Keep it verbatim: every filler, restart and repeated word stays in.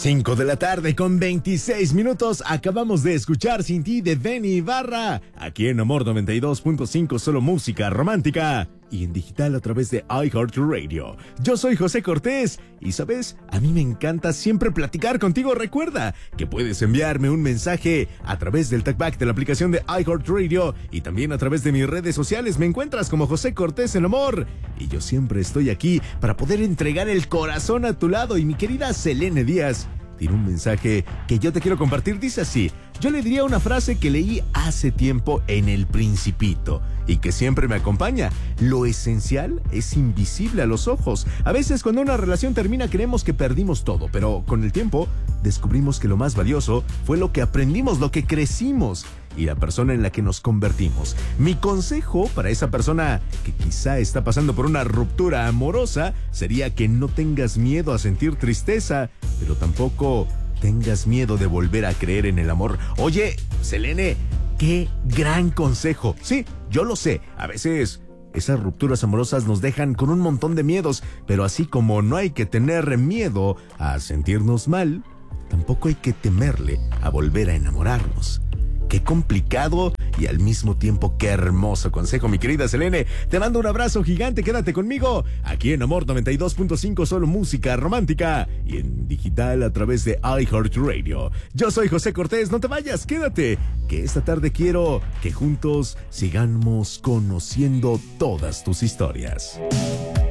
cinco de la tarde con veintiséis minutos. Acabamos de escuchar Sin Ti de Benny Ibarra. Aquí en Amor noventa y dos punto cinco, solo música romántica. Y en digital a través de iHeartRadio. Yo soy José Cortés. Y sabes, a mí me encanta siempre platicar contigo. Recuerda que puedes enviarme un mensaje a través del talkback de la aplicación de iHeartRadio. Y también a través de mis redes sociales. Me encuentras como José Cortés en Amor. Y yo siempre estoy aquí para poder entregar el corazón a tu lado. Y mi querida Selene Díaz tiene un mensaje que yo te quiero compartir. Dice así: yo le diría una frase que leí hace tiempo en El Principito y que siempre me acompaña. Lo esencial es invisible a los ojos. A veces cuando una relación termina creemos que perdimos todo, pero con el tiempo descubrimos que lo más valioso fue lo que aprendimos, lo que crecimos y la persona en la que nos convertimos. Mi consejo para esa persona que quizá está pasando por una ruptura amorosa sería que no tengas miedo a sentir tristeza, pero tampoco tengas miedo de volver a creer en el amor. Oye, Selene, qué gran consejo. Sí, yo lo sé, a veces esas rupturas amorosas nos dejan con un montón de miedos, pero así como no hay que tener miedo a sentirnos mal, tampoco hay que temerle a volver a enamorarnos. Qué complicado y al mismo tiempo qué hermoso consejo, mi querida Selene. Te mando un abrazo gigante, quédate conmigo aquí en Amor noventa y dos punto cinco, solo música romántica y en digital a través de iHeartRadio. Yo soy José Cortés, no te vayas, quédate, que esta tarde quiero que juntos sigamos conociendo todas tus historias.